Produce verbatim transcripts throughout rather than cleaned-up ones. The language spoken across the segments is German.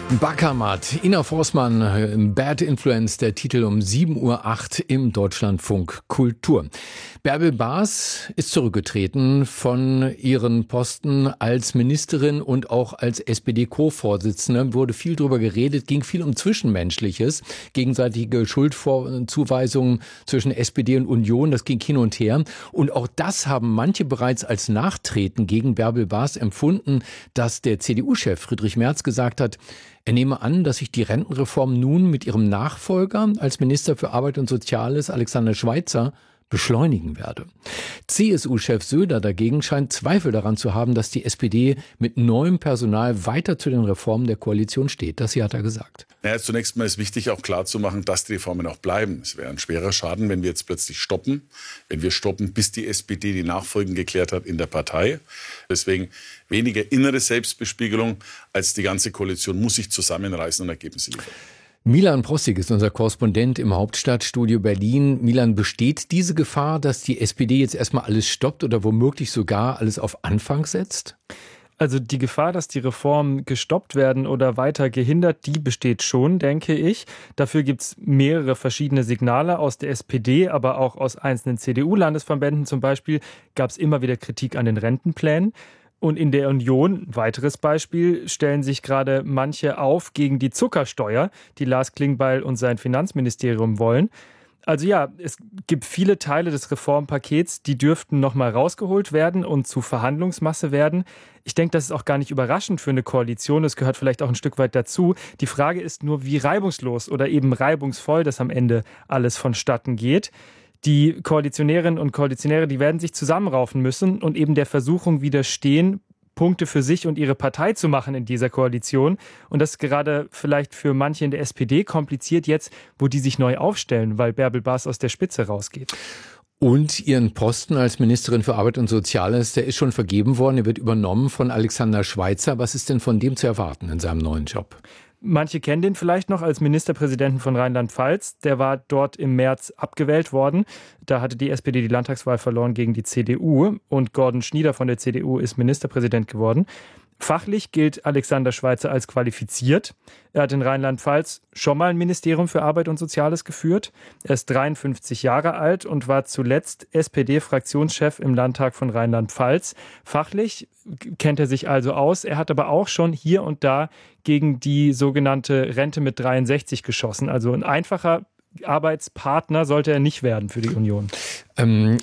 Backermatt, Ina Forssmann, Bad Influence, der Titel um sieben Uhr acht im Deutschlandfunk Kultur. Bärbel Baas ist zurückgetreten von ihren Posten als Ministerin und auch als S P D-Co-Vorsitzende. Wurde viel drüber geredet, ging viel um Zwischenmenschliches, gegenseitige Schuldzuweisungen zwischen S P D und Union, das ging hin und her. Und auch das haben manche bereits als Nachtreten gegen Bärbel Baas empfunden, dass der C D U-Chef Friedrich Merz gesagt hat, er nehme an, dass sich die Rentenreform nun mit ihrem Nachfolger als Minister für Arbeit und Soziales, Alexander Schweitzer, beschleunigen werde. C S U-Chef Söder dagegen scheint Zweifel daran zu haben, dass die S P D mit neuem Personal weiter zu den Reformen der Koalition steht. Das hier hat er gesagt. Ja, zunächst mal ist wichtig, auch klarzumachen, dass die Reformen auch bleiben. Es wäre ein schwerer Schaden, wenn wir jetzt plötzlich stoppen. Wenn wir stoppen, bis die S P D die Nachfolgen geklärt hat in der Partei. Deswegen weniger innere Selbstbespiegelung als die ganze Koalition muss sich zusammenreißen und Ergebnisse liefern. Milan Prossig ist unser Korrespondent im Hauptstadtstudio Berlin. Milan, besteht diese Gefahr, dass die S P D jetzt erstmal alles stoppt oder womöglich sogar alles auf Anfang setzt? Also die Gefahr, dass die Reformen gestoppt werden oder weiter gehindert, die besteht schon, denke ich. Dafür gibt es mehrere verschiedene Signale aus der S P D, aber auch aus einzelnen C D U-Landesverbänden zum Beispiel gab es immer wieder Kritik an den Rentenplänen. Und in der Union, weiteres Beispiel, stellen sich gerade manche auf gegen die Zuckersteuer, die Lars Klingbeil und sein Finanzministerium wollen. Also ja, es gibt viele Teile des Reformpakets, die dürften nochmal rausgeholt werden und zu Verhandlungsmasse werden. Ich denke, das ist auch gar nicht überraschend für eine Koalition. Das gehört vielleicht auch ein Stück weit dazu. Die Frage ist nur, wie reibungslos oder eben reibungsvoll das am Ende alles vonstatten geht. Die Koalitionärinnen und Koalitionäre, die werden sich zusammenraufen müssen und eben der Versuchung widerstehen, Punkte für sich und ihre Partei zu machen in dieser Koalition. Und das ist gerade vielleicht für manche in der S P D kompliziert jetzt, wo die sich neu aufstellen, weil Bärbel Baas aus der Spitze rausgeht. Und ihren Posten als Ministerin für Arbeit und Soziales, der ist schon vergeben worden. Er wird übernommen von Alexander Schweitzer. Was ist denn von dem zu erwarten in seinem neuen Job? Manche kennen den vielleicht noch als Ministerpräsidenten von Rheinland-Pfalz. Der war dort im März abgewählt worden. Da hatte die S P D die Landtagswahl verloren gegen die C D U. Und Gordon Schnieder von der C D U ist Ministerpräsident geworden. Fachlich gilt Alexander Schweitzer als qualifiziert. Er hat in Rheinland-Pfalz schon mal ein Ministerium für Arbeit und Soziales geführt. Er ist dreiundfünfzig Jahre alt und war zuletzt S P D-Fraktionschef im Landtag von Rheinland-Pfalz. Fachlich kennt er sich also aus. Er hat aber auch schon hier und da gegen die sogenannte Rente mit dreiundsechzig geschossen. Also ein einfacher Arbeitspartner sollte er nicht werden für die Union. Ähm,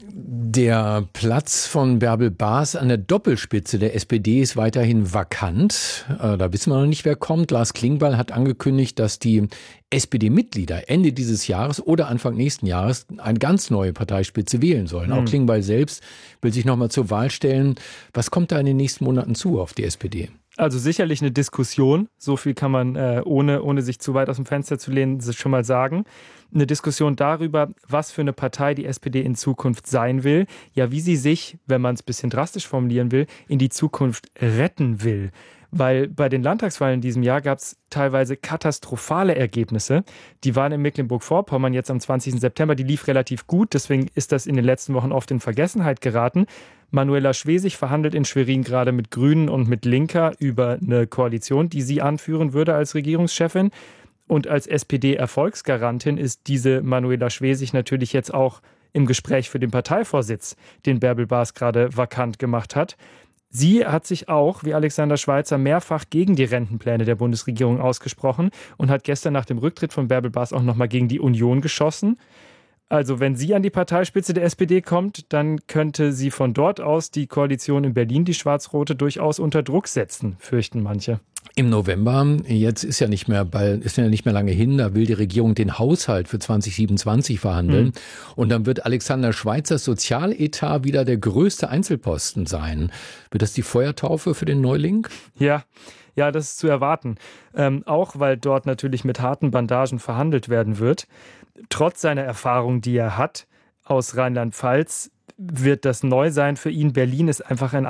der Platz von Bärbel Baas an der Doppelspitze der S P D ist weiterhin vakant. Äh, da wissen wir noch nicht, wer kommt. Lars Klingbeil hat angekündigt, dass die S P D-Mitglieder Ende dieses Jahres oder Anfang nächsten Jahres eine ganz neue Parteispitze wählen sollen. Mhm. Auch Klingbeil selbst will sich nochmal zur Wahl stellen. Was kommt da in den nächsten Monaten zu auf die S P D? Also sicherlich eine Diskussion, so viel kann man, äh, ohne, ohne sich zu weit aus dem Fenster zu lehnen, schon mal sagen. Eine Diskussion darüber, was für eine Partei die S P D in Zukunft sein will. Ja, wie sie sich, wenn man es ein bisschen drastisch formulieren will, in die Zukunft retten will. Weil bei den Landtagswahlen in diesem Jahr gab es teilweise katastrophale Ergebnisse. Die waren in Mecklenburg-Vorpommern jetzt am zwanzigsten September, die lief relativ gut, deswegen ist das in den letzten Wochen oft in Vergessenheit geraten. Manuela Schwesig verhandelt in Schwerin gerade mit Grünen und mit Linker über eine Koalition, die sie anführen würde als Regierungschefin. Und als S P D-Erfolgsgarantin ist diese Manuela Schwesig natürlich jetzt auch im Gespräch für den Parteivorsitz, den Bärbel Baas gerade vakant gemacht hat. Sie hat sich auch, wie Alexander Schweitzer, mehrfach gegen die Rentenpläne der Bundesregierung ausgesprochen und hat gestern nach dem Rücktritt von Bärbel Baas auch nochmal gegen die Union geschossen. Also wenn sie an die Parteispitze der S P D kommt, dann könnte sie von dort aus die Koalition in Berlin, die schwarz-rote, durchaus unter Druck setzen, fürchten manche. Im November, jetzt ist ja nicht mehr bald, ist ja nicht mehr lange hin, da will die Regierung den Haushalt für zwanzig siebenundzwanzig verhandeln. Mhm. Und dann wird Alexander Schweitzers Sozialetat wieder der größte Einzelposten sein. Wird das die Feuertaufe für den Neuling? Ja. Ja, das ist zu erwarten. Ähm, auch weil dort natürlich mit harten Bandagen verhandelt werden wird. Trotz seiner Erfahrung, die er hat aus Rheinland-Pfalz, wird das neu sein für ihn. Berlin ist einfach ein